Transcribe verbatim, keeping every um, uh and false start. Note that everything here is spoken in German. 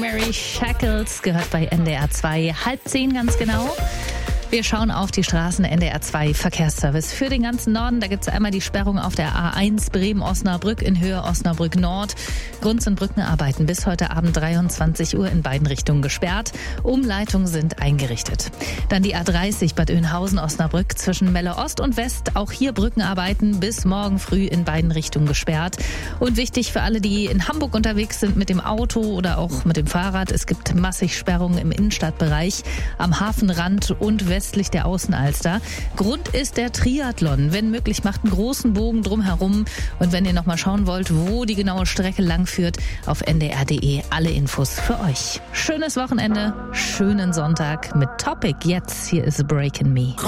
Mary Shackles gehört bei N D R zwei, halb zehn ganz genau. Wir schauen auf die Straßen. N D R zwei Verkehrsservice für den ganzen Norden. Da gibt es einmal die Sperrung auf der A eins Bremen-Osnabrück in Höhe Osnabrück Nord. Grund sind Brückenarbeiten. Bis heute Abend dreiundzwanzig Uhr in beiden Richtungen gesperrt. Umleitungen sind eingerichtet. Dann die A dreißig Bad Oeynhausen-Osnabrück zwischen Melle Ost und West. Auch hier Brückenarbeiten bis morgen früh in beiden Richtungen gesperrt. Und wichtig für alle, die in Hamburg unterwegs sind mit dem Auto oder auch mit dem Fahrrad. Es gibt massig Sperrungen im Innenstadtbereich, am Hafenrand und westlich der Außenalster. Grund ist der Triathlon. Wenn möglich, macht einen großen Bogen drumherum. Und wenn ihr noch mal schauen wollt, wo die genaue Strecke lang führt, auf n d r punkt d e alle Infos für euch. Schönes Wochenende, schönen Sonntag mit Topic. Jetzt hier ist Breaking Me.